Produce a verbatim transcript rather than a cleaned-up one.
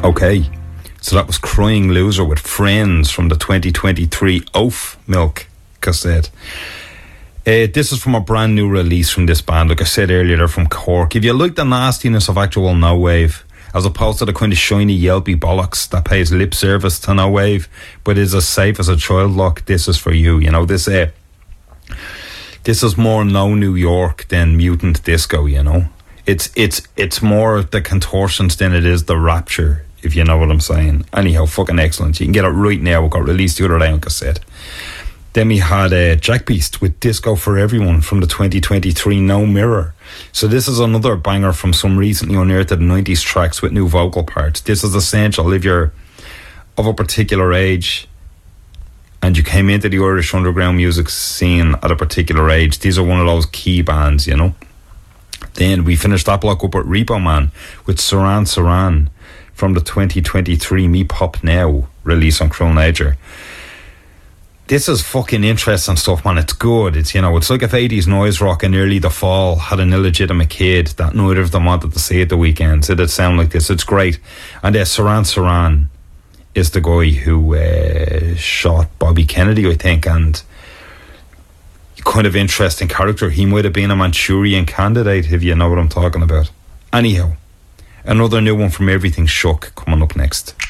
Okay, so that was Crying Loser with Friends from the twenty twenty-three Oaf Milk cassette. Uh, this is from a brand new release from this band. Like I said earlier, they're from Cork. If you like the nastiness of actual no wave, as opposed to the kind of shiny yelpy bollocks that pays lip service to no wave, but is as safe as a child lock, this is for you. You know, this uh, this is more no New York than Mutant Disco. You know, it's it's it's more the contortions than it is the rapture, if you know what I'm saying. Anyhow, fucking excellent. You can get it right now. It got released the other day on cassette. Then we had uh, Jack Beast with Disco for Everyone from the twenty twenty-three No Mirror. So this is another banger from some recently unearthed nineties tracks with new vocal parts. This is essential if you're of a particular age and you came into the Irish underground music scene at a particular age. These are one of those key bands, you know. Then we finished that block up with Repo Man with Saran Saran from the twenty twenty-three Me Pop Now release on Cruel Nature. This is fucking interesting stuff, man. It's good. It's, you know, it's like if eighties noise rock in early the fall had an illegitimate kid that neither of them wanted to see at the weekends. It'd sound like this. It's great. And uh, Saran Saran is the guy who uh, shot Bobby Kennedy, I think, and kind of interesting character. He might have been a Manchurian candidate, if you know what I'm talking about. Anyhow, another new one from Everything Shook coming up next.